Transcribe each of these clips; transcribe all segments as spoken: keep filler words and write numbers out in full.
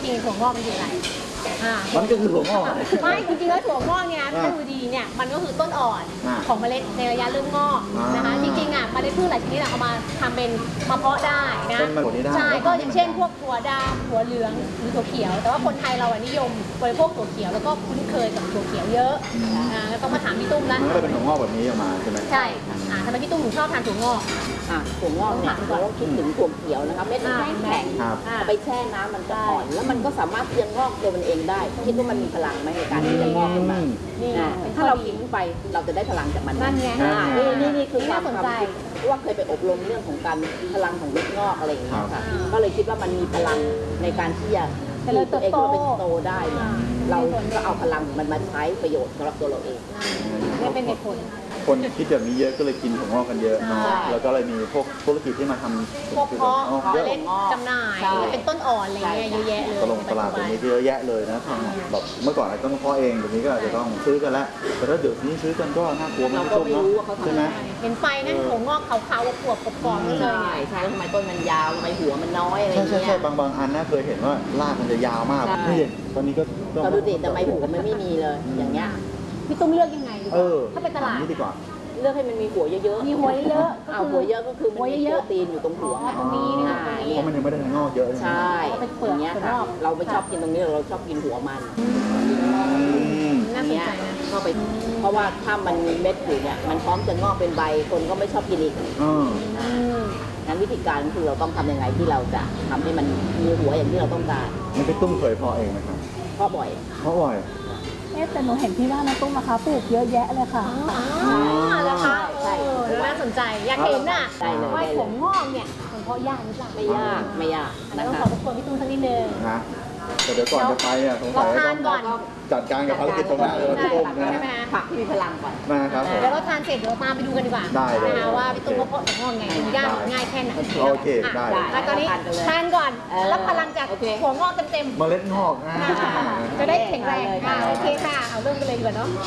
ริงๆถั่วงอกมันคืออะไรมันก็คือถั่วงอกไม่จริงๆแล้วถั่วงอกเนี่ยถ้าดูดีเนี่ยมันก็คือต้นอ่อนของเมล็ดในระยะเริ่มงอกนะคะจริงๆอ่ะเมล็ดพืชหลายชนิดเอามาทำเป็นมาเพาะได้นะใช่ก็อย่างเช่นพวกถั่วดำถั่วเหลืองหรือถั่วเขียวแต่ว่าคนไทยเราอ่ะนิยมบริโภคถั่วเขียวแล้วก็คุ้นเคยกับถั่วเขียวเยอะอ่าแล้วต้องมาถามพี่ตุ้มแล้วมันก็เลยเป็นถั่วงอกแบบนี้ออกมาใช่ไหมใช่อ่าทำไมพี่ตุ้มถึงชอบทานถั่วงอกอ่ะถั่วงอกเนี่ยเราต้องคิดถึงถั่วเขียวนะคะเม็ดมันแข็งไปแช่น้ำมันก็อ่อนแล้วมันก็สามารถที่จะงอกตัวมันเองได้คิดว่ามันมีพลังไหมในการที่จะงอกขึ้นมาถ้าเรากินไปเราจะได้พลังจากมันนั่นไงนี่นี่นี่คือความสนใจว่าเคยไปอบรมเรื่องของการพลังของเม็ดงอกอะไรอย่างเงี้ยค่ะก็เลยคิดว่ามันมีพลังในการที่จะตัวเองเราเป็นโตได้เนี่ยเราก็เอาพลังมันมาใช้ประโยชน์สำหรับตัวเราเองนี่เป็นเหตุผลคนคิดแบบนี้เยอะก็เลยกินถั่วงอกกันเยอะเนาะแล้วก็เลยมีพวกธุรกิจที่มาทำพวกเพาะเมล็ดจำหน่ายเป็นต้นอ่อนอะไรเงี้ยเยอะแยะเลยตลงตลาดตรงนี้เยอะแยะเลยนะทางแบบเมื่อก่อนต้องเพาะเองเดี๋ยวนี้ก็อาจจะต้องซื้อกันแล้วแต่ถ้าเดี๋ยวนี้ซื้อกันก็น่ากลัวมากเราก็ไม่รู้ว่าเขาใช่ไหมเห็นไฟนั่นถั่วงอกขาวๆขวบๆกรอบๆเลยใช่ใช่แล้วทำไมต้นมันยาวทำไมหัวมันน้อยอะไรเงี้ยใช่ใช่บางบางอันน่าเคยเห็นว่ารากมันจะยาวมากนี่ตอนนี้ก็เราดูดิแต่ไม่หัวมันไม่มีเลยอย่างเงี้ยพี่ตุ้มเลือกยังไงดีถ้าเป็นตลาดนี่ดีกว่าเลือกให้มันมีหัวเยอะๆมีหัวเยอะเอาหัวเยอะก็คือมันมีโปรตีนอยู่ตรงหัวตรงนี้นี่ตรงนี้เพราะมันยังไม่ได้งอกเยอะใช่อย่างเงี้ยค่ะเราไม่ชอบกินตรงนี้เราชอบกินหัวมันน่าสนใจนะก็ไปเพราะว่าถ้ามันมีเม็ดอยู่เนี่ยมันพร้อมจะงอกเป็นใบคนก็ไม่ชอบกินอีกงั้นวิธีการคือเราต้องทำยังไงที่เราจะทำให้มันมีหัวอย่างที่เราต้องการมันเป็นตุ้มเคยพอเองไหมครับพอบ่อยพอบ่อยเอ๊ะแต่หนูเห็นที่ว่าน้าตุ้มนะคะปลูกเยอะแยะเลยค่ะอ๋อแล้วคะใช่น่าสนใจอยากเห็นน่ะว่าถั่วงอกเนี่ยมันเพาะยากหรือเปล่าไม่ยากไม่ยากนะต้องขอรบกวนพี่ตุ้มสักนิดนึงนะแต่เดี๋ยวก่อนจะไปเนี่ยสงสัยต้องจัดการกับภารกิจตรงนั้นเลยพี่ตุ้มนะผักที่มีพลังก่อนนะครับเดี๋ยวเราทานเสร็จเดี๋ยวตามไปดูกันดีกว่าได้เลยนะคะว่าพี่ตุ้มเขาเพาะถั่วงอกไงยากง่ายแค่ไหนโอเคได้แล้วตอนนี้ทานก่อนรับพลังจากถั่วงอกเต็มๆเมล็ดงอกจะได้แข็งแรงโอเคค่ะเอาเริ่มกันเลยดีกว่าเนาะ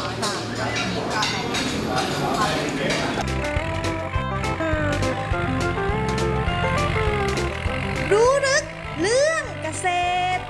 รู้ลึกเรื่องเกษตร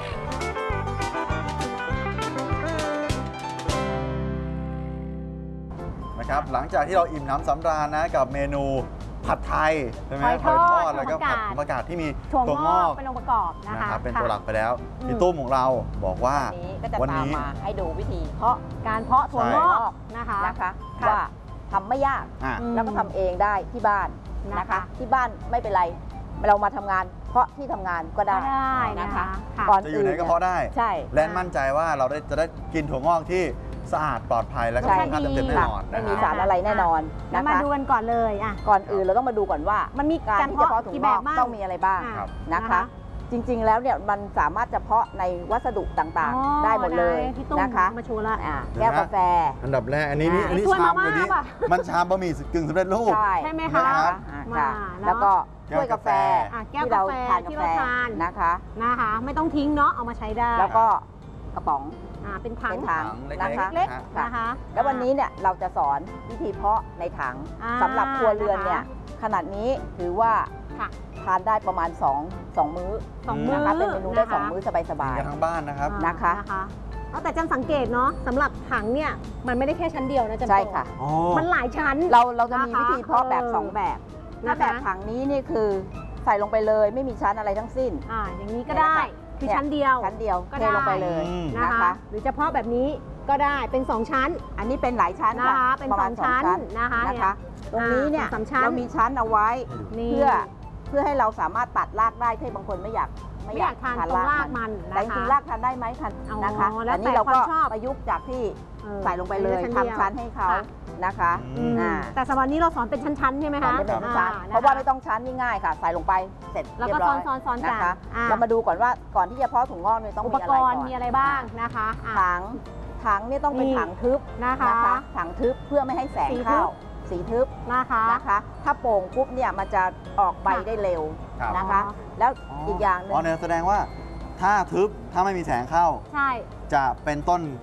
นะครับหลังจากที่เราอิ่มน้ำสำราญนะกับเมนูผัดไทยใช่ไหมหอยทอดแล้วก็ผัดผักกาดที่มีถั่วงอกเป็นองค์ประกอบนะคะเป็นตัวหลักไปแล้วพี่ตุ้มของเราบอกว่าวันนี้มาให้ดูวิธีเพาะการเพาะถั่วงอกนะคะนะคะว่าทำไม่ยากแล้วก็ทำเองได้ที่บ้านนะคะที่บ้านไม่เป็นไรเรามาทำงานเพราะที่ทำงานก็ได้นะคะก่อนอื่นอยู่ไหนก็เพาะได้ใช่และมั่นใจว่าเราได้จะได้กินถั่วงอกที่สะอาดปลอดภัยและก็คุณภาพเต็มแน่นอนไม่มีสารอะไรแน่นอนนะคะมาดูกันก่อนเลยอ่ะก่อนอื่นเราต้องมาดูก่อนว่ามันมีการที่จะเพาะถั่วงอกต้องมีอะไรบ้างนะคะจริงๆแล้วเนี่ยมันสามารถจะเพาะในวัสดุต่างๆได้หมดเลยนะคะมาโชว์ละแก้วกาแฟอันดับแรกอันนี้นี่อันนี้ชามอยู่นี้มันชามบะหมี่กึ่งสำเร็จรูปใช่ไหมคะแล้วก็ถ้วยกาแฟที่เราทานกาแฟนะคะนะคะไม่ต้องทิ้งเนาะเอามาใช้ได้แล้วก็กระป๋องเป็นถังนะคะเล็กๆนะคะแล้ววันนี้เนี่ยเราจะสอนวิธีเพาะในถังสำหรับครัวเรือนเนี่ยขนาดนี้ถือว่าทานได้ประมาณ2 2มื้อนะคะเป็นเมนูได้สองมื้อสบายๆทั้งบ้านนะครับนะคะแต่จันสังเกตเนาะสำหรับถังเนี่ยมันไม่ได้แค่ชั้นเดียวนะจันใช่ค่ะมันหลายชั้นเราเราจะมีวิธีเพาะแบบสองแบบถ้าแบบถังนี้นี่คือใส่ลงไปเลยไม่มีชั้นอะไรทั้งสิ้นอ่าอย่างนี้ก็ได้คือชั้นเดียวชั้นเดียวเทลงไปเลยนะคะหรือจะเพาะแบบนี้ก็ได้เป็นสองชั้นอันนี้เป็นหลายชั้นนะคะเป็นสองชั้นนะคะตรงนี้เนี่ยเรามีชั้นเอาไว้เพื่อเพื่อให้เราสามารถตัดรากได้ที่บางคนไม่อยากไม่อยากทานตรงรากมันแต่จริงๆรากทานได้ไหมทันนะคะอันนี้เราก็ประยุกต์จากที่ใส่ลงไปเลยทำชั้นให้เขานะคะแต่สำหรับนี้เราสอนเป็นชั้นๆใช่ไหมคะเป็นชั้นเพราะว่าไม่ต้องชั้นนี่ง่ายค่ะใส่ลงไปเสร็จแล้วก็ซ้อนๆๆนะคะเรามาดูก่อนว่าก่อนที่จะเพาะถั่วงอกเนี่ยต้องมีอะไรก่อนมีอะไรบ้างนะคะถังถังนี่ต้องเป็นถังทึบนะคะถังทึบเพื่อไม่ให้แสงเข้าสีทึบนะคะนะคะถ้าโป่งปุ๊บเนี่ยมันจะออกใบได้เร็วนะคะแล้วอีกอย่างนึงอ๋อเนี่ยแสดงว่าถ้าทึบถ้าไม่มีแสงเข้าใช่จะเป็นต้น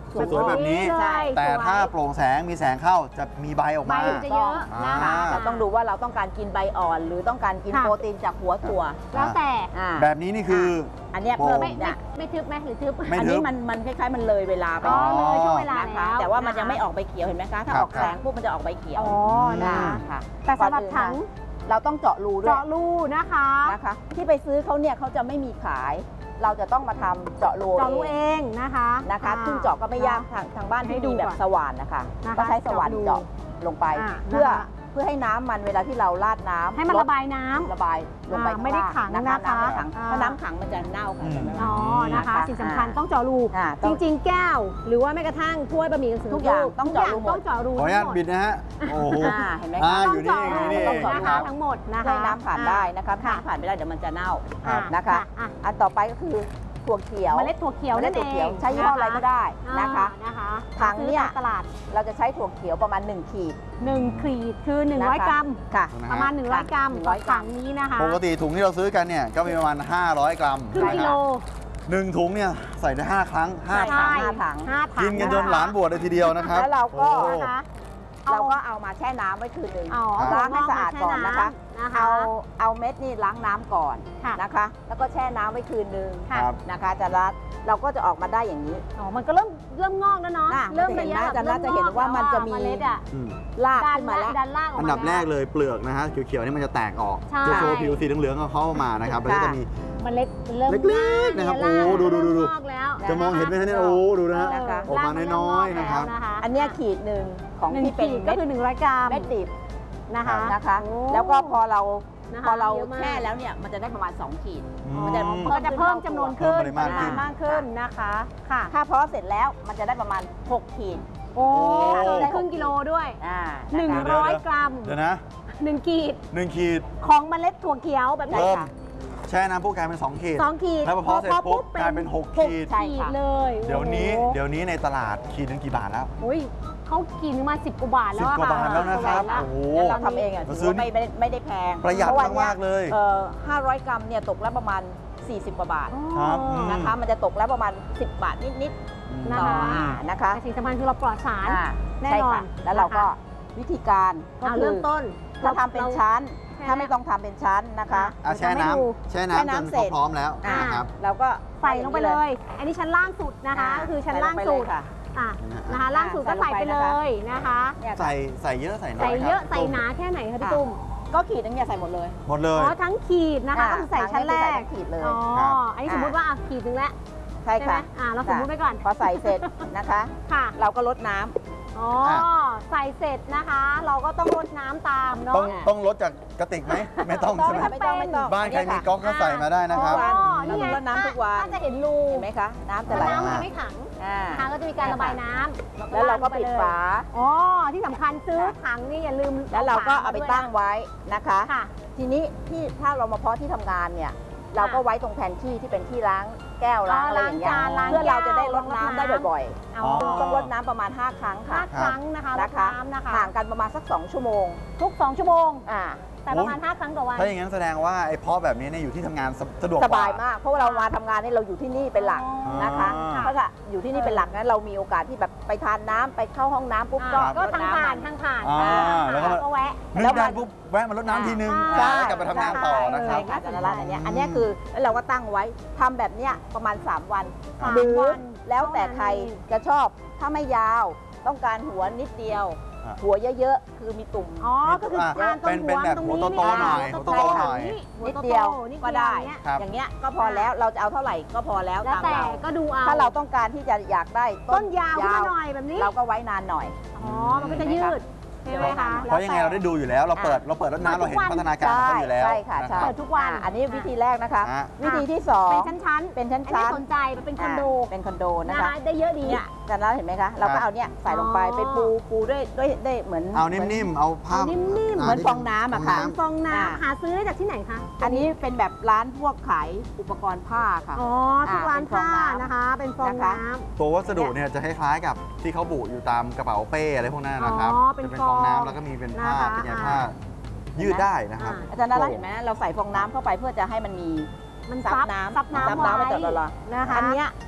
สวยๆแบบนี้ใช่แต่สวยถ้าโปร่งแสงมีแสงเข้าจะมีใบออกใบมาจะเยอะนะคะอ่าเราต้องดูว่าเราต้องการกินใบอ่อน หรือต้องการกินค่ะโปรตีนจากหัวถั่วแล้วแต่อ่าแบบนี้นี่คืออันเนี้ยโปร่เพิ่มงไม่เนี่ยไม่ทึบไหมหรือทึบไม่อันทึนี้บมันมันคล้ายๆมันเลยเวลาไปอ๋อเลยช่วงเวลานะคะแล้วแต่ว่ามันยังไม่นะคะออกใบเขียวเห็นไหมคะ ถ้าครัอบ อกแสงปุ๊บมันจะออกใบเขียวอ๋อนะค่ะแต่สำหรับถังเราต้องเจาะรูด้วยเจาะรูนะคะนะคะ ที่ไปซื้อเขาเนี่ยเขาจะไม่มีขาย เราจะต้องมาทำเจาะรูเจาะรูเองนะคะนะคะอ่าซึ่งเจาะก็ไม่ยากทางทางบ้านให้ที่ดูมีแบบก่อนสว่านนะคะนะคะก็ใช้สว่านเจาะรูเจาะลงไปอ่าเพื่อนะคะเพื่อให้น้ำมันเวลาที่เราราดน้ำให้มันลดระบายน้ำระบายลงไปอ่าไม่ได้ขังข้าล่านะคะน้ำไม่ขังอ่าถ้าน้ำขังมันจะเน่าค่ะอืมอ๋อนะคะนะคะสิ่งสำคัญอ่าต้องเจาะรูอ่าจต้องริงๆ แก้ว หรือว่าแม้กระทั่งถ้วยบะหมี่กึ่งสำเร็จทุกอย่างรูปต้องเจาะรูหมดต้องเจาะรูขออนุญาตทั้งหมดบิดนะฮะ โอ้โหอ่าเห็นไหมอ่าคะอยู่นี่เองนี่เองต้องเจาะรูคนะรับคะทั้งหมดนะเพื่อคะให้น้ำผ่านได้นะคะค่ะน้ำผ่านไม่ได้เดี๋ยวมันจะเน่าอ่านะคะอ่ะอันต่อไปก็คือถั่วเขียวเมล็ดถั่วเขียวเมล็นั่ดนถั่วเอเขียวงใช้ยี่ห้ออะไรก็ได้นะคะอ่านะคะถังเนี่ยซื้อตามตลาดเราจะใช้ถั่วเขียวประมาณหนึ่งขีดหนึ่งขีดคือหนึ่งร้อยนะคะกรัมค่ะประมาณหนึ่งร้อยกรัมหนึ่งต่ร้ออยกรัถัมงนี้นะคะปกติถุงที่เราซื้อกันเนี่ยก็มีประมาณ ห้าร้อย กรัมครึ่งกิโลหนึ่งถุงเนี่ยใส่ได้ ห้า ครั้ง ห้าใช่ถังห้าถังห้าถังกินกันจนหลานบวชเลยทีเดียวนะครับแล้วเราก็โอ้นะคะเราก็เอามาแช่น้ำไว้คืนหนึ่งอ๋อล้างให้สะอาดก่อนนะคะนะคะเอาเอาเม็ดนี่ล้างน้ำก่อนค่ะนะคะ แล้วก็แช่น้ำไว้คืนหนึ่งค่ะครับนะคะจะรัดเราก็จะออกมาได้อย่างนี้อ๋อ มันก็เริ่มเริ่มงอกแล้วเนาะน่ะเริ่มมันจะเห็นระยะนะแบบจะน่าจะเห็นว่ามันจะมีเล็ดอะอืมลากดันขึ้นมาแล้วดันล่างออกมาอันดับแรกเลยเปลือกนะฮะเขียวๆนี่มันจะแตกออกใช่จะโชว์ผิวสีเหลืองๆของเขาออกมานะครับแล้วก็จะมีมันเล็กเริ่มเล็กๆนะครับล่างโอ้ดูดูดูดูเริ่มงอกแล้วจะมองเห็นไหมฮะเนี่ยโอ้ดูนะฮะนะคะออกมาน้อยๆนะครับล่างเริ่มงอกแล้วนะคะอันเนี้ยขีดหนึ่งของหนึ่งที่เป็นขีดก็เม็ดคือหนึ่งร้อยกรัมเม็ดดิบนะคะนะคะโอ้แล้วก็พอเรานะคะพอเราเยอะมากแช่แล้วเนี่ยมันจะได้ประมาณสองขีดอืมมันจะมันก็จะเพิ่มจำนวนขึ้นเพิ่มปริมาณขึ้นมากขึ้นนะคะค่ะถ้าเพาะเสร็จแล้วมันจะได้ประมาณหกขีดโอ้ค่ะเกินครึ่งกิโลด้วยอ่าหนึ่งนะคะร้อยกรัมเดี๋ยวนะหนึ่งขีดหนึ่งขีดของเมล็ดถั่วเขียวแบบใช่นี้เพิ่มค่ะแช่น้ำปุ๊บกลายเป็นสองขีดสองขีดแล้วพอพอเสร็จปุ๊บกลายเป็นหกขีดใช่ขีดค่ะเลยเดี๋ยวนี้โอ้โหเดี๋ยวนี้ในตลาดขีดหนึงกี่บาทแล้วอุ้ยเขากินมาสิบกว่าบาทแล้วสิบอะกว่าค่ะบาทแล้วนะครับสิกว่าาทโอ้โหแล้วเราทำเองอ่ะเราถืซื้ออว่าไม่ไม่ไม่ได้แพงประหยัดเพาว่านี่มากๆเลยเอ่อห้าร้อยกรัมเนี่ยตกแล้วประมาณสี่สิบกว่าบาทครับอ๋อนะคะ มันจะตกแล้วประมาณสิบบาทนิดนะๆต่อคะอ่านะคะแต่สิ่งสำคัญคือเราปลอดสารอ่าแน่ใช่นอนค่ะแล้วเราก็นะคะวิธีการก็เอาคืเริ่อมต้นถ้าทำเป็นรชั้นแช่ถ้าไม่ต้องทำเป็นชั้นนะคะอ่ะแช่น้ำแช่น้ำจนแช่น้ำเสร็จพร้อมแล้วอ่านะครับเราก็ใส่ลงไปเลย อันนี้ชั้นล่างสุดนะคะาก็คือชั้นใส่ล่างไปสุเยดค่ะอ่ะนะฮะนะคะล่างสุดก็ใส่ใส่ลงไปไปเลนะคะยนะคะเนี่ยค่ะใส่ใส่เยอะใส่น้อยใส่เยอะครับใส่หนาแค่ไหนคะพี่ตุ้มก็ขีดนึงเนี่ยใส่หมดเลยหมดเลยอ๋อทั้งขีดนะคะอ่าก็คือใส่ชั้นแรทั้งนี้กคือใส่ทั้งขีดเลยอ๋อครับอันนี้สมมติว่าอ่ะขีดนึงแล้วใช่ใช่ไหมค่ะอ่าเราสมมติไว้ก่อนพอใส่เสร็จนะคะค่ะเราก็ลดน้ำอ๋อใส่เสร็จนะคะ เราก็ต้องรดน้ำตามเนาะต้องต้องลดจากกระติกไหมไม่ต้องใช่ไหมไม่ต้องไม่ต้องบ้านใครมีก๊อกก็ใส่มาได้นะครับอ๋อนี่ไงเราต้องรดน้ำทุกวันถ้าจะเห็นรูเห็นไหมคะ น้ำจะแต่ไหลน้ำออกมันมาจะไม่ขังอ่านะคะก็จะมีการระบายน้ำแล้วเราก็ปิดฝาอ๋อที่สำคัญซื้อถังนี่อย่าลืมแล้วเราก็เอาไปฝมตั้งไว้นะคะค่ะทีนี้ที่ถ้าเรามาเพาะที่ทำงานเนี่ย เราก็ไว้ตรงแผนที่ที่เป็นที่ล้างแก้วล้างอะไรอย่างเงี้ยล้างจานล้างเพื่อเราจะได้ลดแก้วน้ำได้บ่อยเอาอ๋อๆ ต้องลดน้ำประมาณ ห้า ครั้งห้าค่ะครั้งนะคะรนะดคะน้ำนะคะห่างกันประมาณสัก สอง ชั่วโมงทุกสองชั่วโมงอ่าแต่ประมาณห้าครั้งต่อวันถ้าอย่างนั้นแสดงว่าไอ้เพาะแบบนี้เนี่ยอยู่ที่ทำงานสะสะดวกสกว่าบายมาก เพราะว่าเรามาทำงานนี่เราอยู่ที่นี่เป็นหลักอ๋อนะคะอ่าเพราะถ้าอยู่ที่นี่เป็นหลักนั้นเรามีโอกาสที่แบบไปทานน้ำไปเข้าห้องน้ำปุ๊บก็อ่าก็รดทางน้ำผ่านมันทางผ่านอ่าแล้วก็ก็แวะนึกได้ปุ๊บแวะมารดน้ำทีนึงใช่แล้วกลับไปทำงานต่อนะคใช่รับค่ะจันทรัตน์อันเนี้ยอันเนี้ยคือแล้วเราก็ตั้งไว้ทำแบบเนี้ยประมาณ สาม วันสามหรือวันแล้วแต่ใครจะชอบถ้าไม่ยาวต้องการหัวนิดเดียวอ่ะหัวเยอะๆ คือมีตุ่มอ๋อก็คือทานตรงเป็นเป็นแบบตรงหัวนี้โตๆหน่อยหัวหัวโตๆหน่อยหัวนิดโตๆเดียวนิดก็เดียวได้อย่างเงี้ยครับอย่างเงี้ยก็พอแล้วเราจะเอาเท่าไหร่ก็พอแล้วแล้วตามแต่เราก็ดูเอาถ้าเราต้องการที่จะอยากได้ต้นยาวขึ้นมาหน่อยแบบนี้เราก็ไว้นานหน่อยอ๋อ มันก็จะยืดใช่ไหมคะเพราะยังไงเราได้ดูอยู่แล้วเราเปิดเราเปิดรดน้ำเราเห็นพัฒนาการของเขาอยู่แล้วใช่ค่ะนะใช่รับเปิดทุกวันอ่าอันนี้วิธีแรกนะคะอ่ะวิธีที่สองเป็นชั้นๆเป็นชั้นอันชั้นี้นสนใจมันเป็นคอนโดเป็นคอนโดนะนะคะ คะ ได้เยอะดีเนี่ยจันทรัตน์เห็นไหมคะ เราก็เอาเนี่ยใส่ลงไปอ๋อเป็นปูปูด้วยด้วยด้วยเหมือนเอานิ่มๆเอาผ้าเอานิ่มๆเหมือนฟองน้ำอะค่ะฟองฟองอ่าน้ำหาซื้อได้จากที่ไหนคะอันนี้เป็นแบบร้านพวกขายอุปกรณ์ผ้าค่ะอ๋อ ทุกร้านผ้านะคะ เป็นฟองนะคะน้ำตัววัสดุเนี่ยจะคล้ายๆกับที่เขาบุอยู่ตามกระเป๋าเป้อะไรพวกนั้นนะครับอ๋อเป็นจะเป็นฟฟออง งน้ำแล้วก็มีเป็นผ้านะคะเป็นใยผ้ายืดได้นะครับอาจารย์น่ารักเห็นไหมเราใส่ฟองน้ำเข้าไปเพื่อจะให้มันมีมันซับซับน้ำซับน้ำซับน้ำไว้ตลอดนะคะอันเนี้ย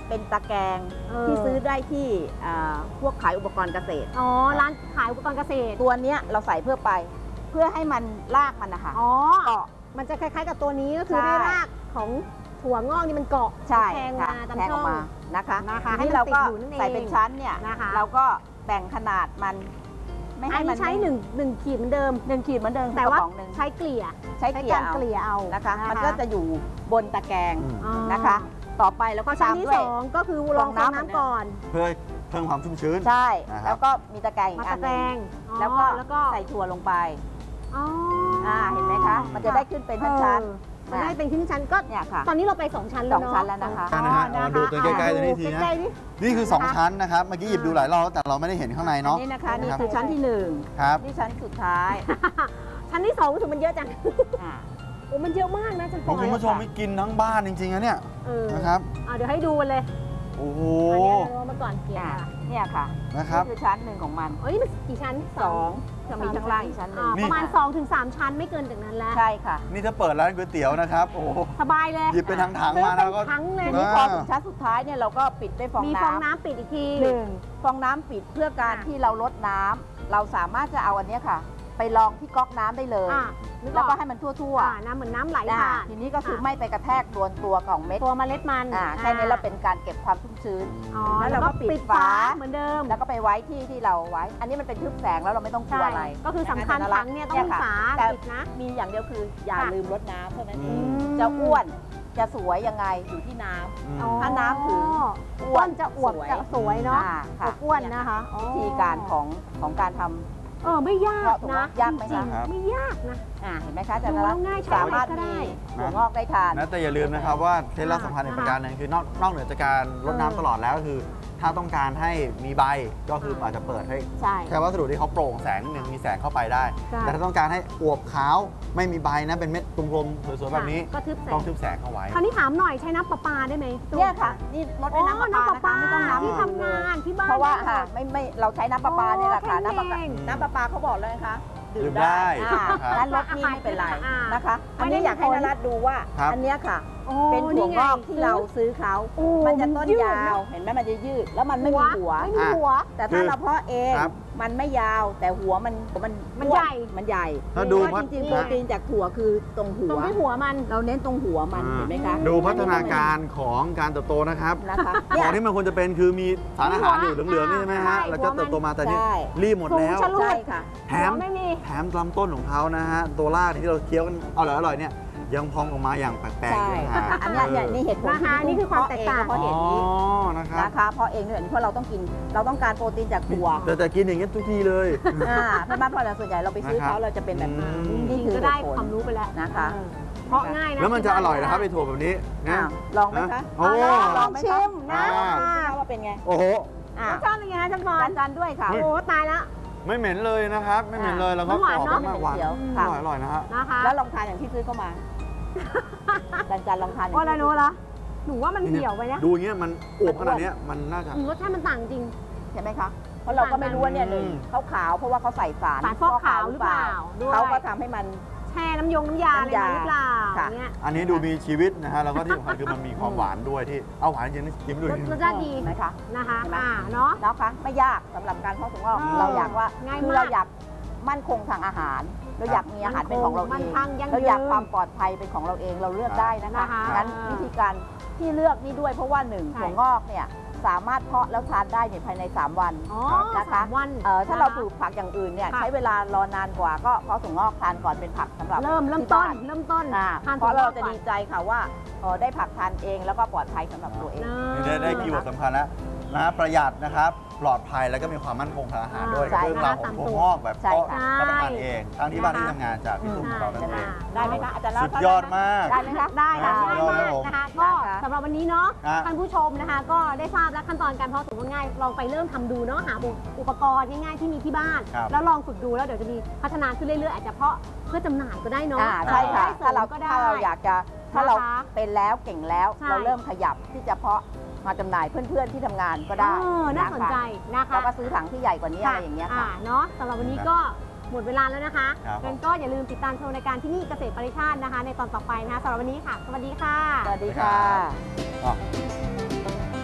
เป็นตะแกรงเออที่ซื้อได้ที่อ่าพวกขายอุปกรณ์เกษตรอ๋อร้านขายอุปกรณ์เกษตรตัวเนี้ยเราใส่เพื่อไป เพื่อให้มันรากมันนะคะอ๋อเกาะมันจะคล้ายๆกับตัวนี้ก็คือใช่ได้รากของถั่วงอกนี่มันเกาะใช่แทงค่ะมาตามแทงช่อออง กมานะคะนะคะทีให้นี้มันเราก็ติดอยู่นั่นเองใส่เป็นชั้นเนี่ยนะคะเราก็แบ่งขนาดมัน ไม่อัให้นมันี้นใช้หนึ่งหนึ่งขีดเหมือนเดิมหนึ่งขีดเหมือนเดิมแต่ว่ากระป๋องหนึ่งใช้เกลี่ยใช้เกลี่ยการเอาเกลี่ยเอานะคะนะคะมันก็จะอยู่บนตะแกรงอ๋อนะคะ ต่อไปแล้วพก็อชั้นตามที่ด้วยสองก็คือรองฟองน้ำก่อนเพื่อเพิ่มความชุ่มชื้นใช่นะครับแล้วก็มีตะแกรงอีมากอัตะนแกหรนึงงอ๋อแล้วก็แล้วก็ใส่ถั่วลงไปอ๋ออ่าเห็นไหมคะ มันจะได้ขึ้นเป็นชั้นเออมันได้เป็นขึ้นชั้นก็ๆเนี่ยค่ะตอนนี้เราไปสองชั้นแล้วสเนาะองชั้นแล้วนะคะใช่นะฮะอ๋อดูตัวใกล้ๆตัวนี้ทีนะใกล้ๆดินี่คือ 2 ชั้นนะครับ เมื่อกี้หยิบดูหลายรอบแล้วแต่เราไม่ได้เห็นข้างในอันเนาะนี้นะคะนี่รับคือชั้นที่หนึ่งครับนี่ชั้นสุดท้ายชั้นที่สองรู้สึกมันเยอะจังอ่าโอ้มันเยอะมากนะจันปขอองคุณผู้ชมไม่กินทั้งบ้านจริงๆนะเนี่ยเออนะครับอ่าเดี๋ยวให้ดูกันเลยโอ้โหอันนี้เรามาก่อนเกลี่ยอ่าเนี่ยค่ะนะครับนี่คือชั้นหนึ่งของมันเอ้ยมันกี่ชั้นสองจะมีข้างล่างอีกชั้นหนึ่งอ่านี่ประมาณสองถึงสามชั้นไม่เกินจากนั้นแล้วใช่ค่ะนี่ถ้าเปิดร้านก๋วยเตี๋ยวนะครับ โอ้โหสบายเลยหยิบเป็นถังซื้ๆอมาเป็แล้วนก็ถังเลยทีนี้พอถึงชั้นสุดท้ายเนี่ยเราก็ปิดด้วยฟองมีน้ำฟองน้ำปิดอีกทีหนึ่งฟองน้ำปิดเพื่อการอ่ะที่เราลดน้ำเราสามารถจะเอาอันเนี้ยค่ะ ไปลองที่ก๊อกน้ำได้เลยอ่ะนึกอแล้วอกก็ให้มันทั่วอ่าน้ำเหมือนน้ำไหลๆอ่ะผ่านทีนี้ก็คือไม่ไปกระแทกโดนตัวของเม็ดตัวเมล็ดมันอ่าแค่นี้เราเป็นการเก็บความชุ่มชื้นอ๋อแล้แล้ววเราก็ก็ปิดปิดฝาฝาเหมือนเดิมแล้วก็ไปไว้ที่ที่เราไว้ อันนี้มันเป็นทึบแสงแล้วเราไม่ต้องกลัวอะไรก็คือสำคัญะะถังเนี่ยต้องมีค่ะฝาแต่ปิดนะมีอย่างเดียวคืออย่าค่ะลืมรดน้ำเท่านั้นเออืงมจะอ้วนจะสวยยังไงอยู่ที่น้ำอืมอ๋อถ้าน้ำถึงอ้อ้ววน นจะอวบสวยจะสวยเนาะอ่ค่ะอวบอ้วนนะคะอ๋อวิธีการของของการทำเออไม่ยากเพราะถั่วงนะอกยากไหมจริงคะๆไม่ยากนะอ่าเห็นไหมคะอาจารย์ดูนแล้รัวตน์ง่ายใช้สามารถก็ได้มีถั่วงอกได้ทานนะแต่อย่าลืมนะครับว่าเคล็ดลับสำคัญอีกประการหนึ่งคือนอกนอกเหนือจากการรดน้ำตลอดแล้วก็คือ ถ้าต้องการให้มีใบก็คืออาจจะเปิดให้ใช่แค่วัสดุที่เขาโปร่งแสงนิดนึงมีแสงเข้าไปได้ใช่แต่ถ้าต้องการให้อวบขาวไม่มีใบนะเป็นเม็ดกลมๆสวยๆแบบนี้ก็ทึบแสต้อง งทึบแสงเข้าไว้คราวนี้ถามหน่อยใช้น้ำประปาได้ไหมเนี่ยค่ะ นี่รดด้วยน้ำประปาอ๋อน้ำประปานะคะไม่ต้องน้ำที่อื่นทำงานที่บ้านเพราะว่าได้หมดค่ะไม่ไม่เราใช้น้ำประปาเนี่ยแหละค่ะโอ้น้ำประปาแค่นี้เองน้ำประปาเขาบอกเลยนะคะดื่ดื่มมได้ได้อ่าครับนั้นรสนี่ไม่เป็นไรอ่านนะคะไม่อันได้นี้อยากให้มีผลนรัตน์ดูว่าครับอันเนี้ยค่ะโอ้เป็นถั่วงอกที่เราซื้อเขาโอ้มันจะต้นยืดยาวเนอะเห็นไหมมันจะยืด แล้วมันไม่มีหัวไม่มีหัวแต่ถ้าเราเพาะเองครับมันไม่ยาวแต่หัวมันมันมันอ้วใหญ่มันใหญ่ถ้าดูเพราะจริงๆโปรตีนจากถั่วคือตรงหัตรงวที่หัวมันเราเน้นตรงหัวมันอ่าเห็นไหมคะดูพัฒนาการของการเติบโตนะครับนะคะขเนี่ยองที่มันควรจะเป็นคือมีสารอาหารอยู่เหลืองๆนี่ใช่ไหมฮะใช่แล้วก็เติบโตมาแต่นี่ใช่รีบหมดแล้วสูงชะลูดใช่ค่ะแถมหัวไม่มีแถมลำต้นของเขานะฮะ ตัวรากที่เราเคี้ยวกันอร่อยอร่อยๆเนี่ยยังพองออกมาอย่างแปลกๆใช่ด้วยนะฮะอันเนี้ยเนี่ยนี่เหตุผลนะคะที่นี่คือความแตกต่างเพราะอ๋เห็นอนี้นะครับนะคะเพราะเองเนี่ยเพราะเราต้องกินเราต้องการโปรตีนจากถั่วแต่แต่กินอย่างเงี้ยทุกทีเลยอ่าเพราะมากเพราะเราส่วนใหญ่เราไปซื้อเขาเราจะเป็นแบบนี้อืมจรินี่งคือๆก็เหได้ตุผลความรู้ไปแล้วนะคะเออเพราะง่ายนะแล้วมันจะอร่อยนะครับไอ้ถั่วแบบนี้นะอ้าวลองไหมคะโอ้ลองไหมคะชิมนะอ่าชิมสิคะว่าเป็นไงโอ้โหอ่ารสชาติเป็นไงคะจันบอลจานๆด้วยค่ะเฮ้ยโอ้ตายแล้วไม่เหม็นเลยนะครับ ไม่เหม็นเลยแล้วก็หวานกรเนอะอบมากหวานเดี๋ยวอค่ะร่อยอร่อยนะฮะนะคะแล้วลองทานอย่างที่ซื้อเข้ามาจานๆลองทานอย่างโอ้ที่แล้วรู้ละหนูว่ามันเหี่ยวไปนะดูอย่างเงี้ยมันอวบขนาดเนี้ยมันน่าจะอืมรสชาติมันต่างจริงใช่ไหมคะเพราะเราก็ไม่รู้ว่าเนี่ยหนึ่งอืมเขาขาวเพราะว่าเขาใส่สารสารฟอกขาวหรือเปล่าด้วยเขาก็ทำให้มันแช่น้ำยงน้ำยาอะไรมาหรือเปล่าค่ะเนี่ยอันนี้ดูมีชีวิตนะฮะแล้วก็ที่สำคัญคือมันมีความหวานด้วยที่เอาหวานจริงๆชิมดูรสดิรสชาติดีไหมคะนะคะเห็นไหมอ่าเนาะเนาะคะไม่ยากสำหรับการเพาะถั่วงอกเออเราอยากว่าง่ายคือมากเราอยากมั่นคงทางอาหาร เราอยากมีอาหารเป็นของเรามั่เอน งคงยั่งยืนเราอยากความปลอดภัยเป็นของเราเองเราเลือกได้นะคะนะคะงั้นวิธีการที่เลือกนี่ด้วยเพราะว่าหนึ่งใช่ถั่วงอกเนี่ยสามารถเพาะแล้วทานได้ในภายในสามวันอ๋อนะคะสามวันเอ่อถ้าเรานะคะปลูกผักอย่างอื่นเนี่ยค่ะใช้เวลารอนานกว่าก็เพาะถั่วงอกทานก่อนเป็นผักสำหรับเริ่มเริ่มที่ต้นบ้านเริ่มต้นอ่าทานเพราะเราจะก่อนดีใจค่ะว่าเอ่อได้ผักทานเองแล้วก็ปลอดภัยสำหรับตัวเองนี่ได้ได้คีย์เวิร์ดสำคัญแล้วนะฮะประหยัดนะครับปลอดภัยแล้วก็มีความมั่นคงทางอาหารด้วยใช่เรื่องราวของถั่วงอกแบบใช่เพาะค่ะรับประทานเองทั้งที่บ้านที่ทำงานจากพี่ตุ้มของเรานั่นเองได้ไหมคะอาจารย์สุดยอดมากได้ไหมคะได้ค่ะอ่าง่ายมากนะคะก็นะคะสำหรับวันนี้เนาะอ่ะท่านผู้ชมนะคะ ก็ได้ทราบแล้วขั้นตอนการเพาะถั่วงอกง่ายลองไปเริ่มทำดูเนาะหาอุปกรณ์ง่ายๆที่มีที่บ้านครับแล้วลองฝึกดูแล้วเดี๋ยวจะมีพัฒนาขึ้นเรื่อยๆอาจจะเพาะเพื่อจำหน่ายก็ได้เนาะอ่าใช่ค่ะได้ถ้าเราก็ได้ถ้าเราอยากจะถ้าเรานะคะเป็นแล้วเก่งแล้วใช่เราเริ่มขยับที่จะเพาะมาจำหน่ายเพื่อนๆที่ทำงานก็ได้เออน่าสนใจนะคะแล้วก็ซื้อถังที่ใหญ่กว่านี้อะไรอย่างเงี้ยค่ะเนาะสำหรับวันนี้ก็หมดเวลาแล้วนะคะครับผมงั้นก็อย่าลืมติดตามชมรายการที่นี่เกษตรปริชาตินะคะ ในตอนต่อไปนะคะสำหรับวันนี้ค่ะ สวัสดีค่ะสวัสดีค่ะอ๋อ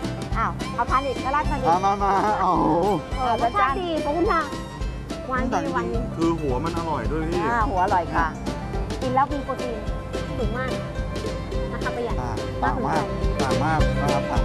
าวเอาทานอีกก็ราดทานอีกมามามาโอ้โหเออรสชาติดีขอบคุณค่ะหวานแต่ดีจหวานริดีงๆคือหัวมันอร่อยด้วยพี่อ่าหัวอร่อยค่ะกินแล้วมีโปรตีนสูงมากนะคะประหยัดต่างต่างมากต่างมากนะครับต่าง